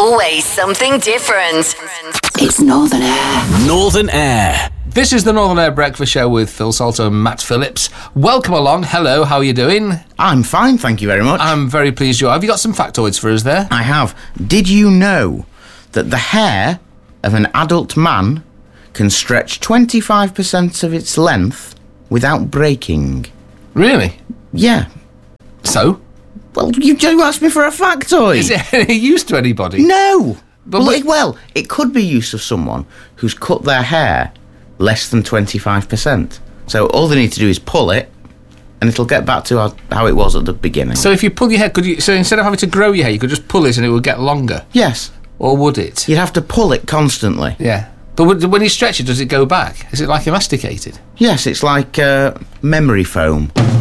always something different. It's Northern Air. Northern Air. This is the Northern Air Breakfast Show with Phil Salter and Matt Phillips. Welcome along. Hello, how are you doing? I'm fine, thank you very much. I'm very pleased you are. Have you got some factoids for us there? I have. Did you know that the hair of an adult man can stretch 25% of its length without breaking? Really? Yeah. So? Well, you asked me for a factoid. Is it any use to anybody? No. But It could be use of someone who's cut their hair less than 25%. So all they need to do is pull it, and it'll get back to how it was at the beginning. So if you pull your hair, so instead of having to grow your hair, you could just pull it and it would get longer? Yes. Or would it? You'd have to pull it constantly. Yeah. But when you stretch it, does it go back? Is it like elasticated? Yes, it's like memory foam.